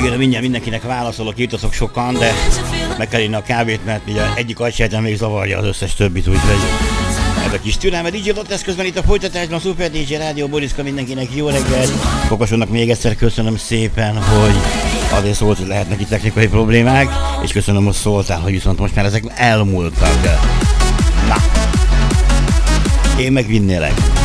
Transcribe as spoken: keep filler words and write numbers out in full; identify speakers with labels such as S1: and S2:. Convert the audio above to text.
S1: végére mindjárt mindenkinek válaszolok, írtatok sokan, de meg kell inni a kávét, mert ugye egyik agysejtem még zavarja az összes többit, úgyhogy ez a kis türelme. dé dzsé Lottes közben itt a folytatásban, a Super dé dzsé Rádió, Boriszka, mindenkinek jó reggelt. Kokosonnak még egyszer köszönöm szépen, hogy azért szólt, hogy lehet neki technikai problémák, és köszönöm, hogy szóltál, hogy viszont most már ezek elmúltak. Na, én megvinnélek.